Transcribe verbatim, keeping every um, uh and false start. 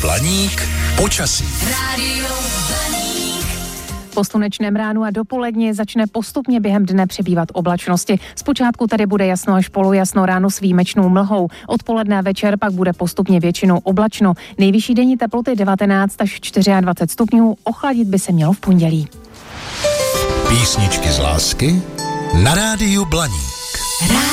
Blaník počasí. Rádio Blaník. Po slunečném ránu a dopoledně začne postupně během dne přibývat oblačnosti. Zpočátku tady bude jasno až polojasno, ráno s výjimečnou mlhou. Odpoledne a večer pak bude postupně většinou oblačno. Nejvyšší denní teploty devatenáct až dvacet čtyři stupňů, ochladit by se mělo v pondělí. Písničky z lásky na rádiu Blaník.